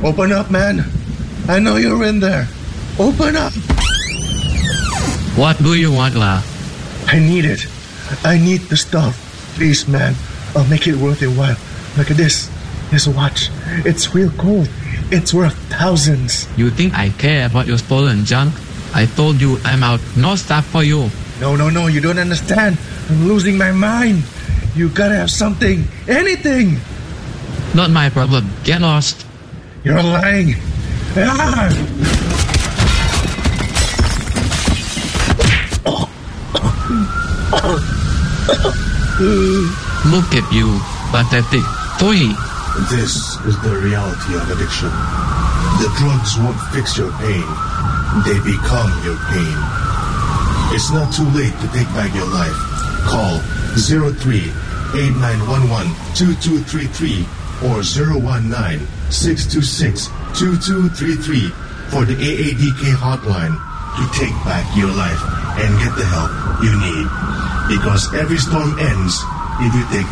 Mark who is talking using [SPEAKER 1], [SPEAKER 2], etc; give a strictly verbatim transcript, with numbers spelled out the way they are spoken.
[SPEAKER 1] Open up, man. I know you're in there. Open up.
[SPEAKER 2] What do you want, La?
[SPEAKER 1] I need it. I need the stuff. Please, man. I'll make it worth your while. Look at this. This watch. It's real gold. It's worth thousands.
[SPEAKER 2] You think I care about your stolen junk? I told you I'm out. No stuff for you.
[SPEAKER 1] No, no, no. You don't understand. I'm losing my mind. You gotta have something. Anything.
[SPEAKER 2] Not my problem. Get lost.
[SPEAKER 1] You're lying. Ah!
[SPEAKER 2] Look at you. Pathetic. Toy.
[SPEAKER 3] This is the reality of addiction. The drugs won't fix your pain. They become your pain. It's not too late to take back your life. Call zero three eight nine one one two two three three or zero one nine six two six two two three three for the A A D K hotline to take back your life and get the help you need. Because every storm ends if you take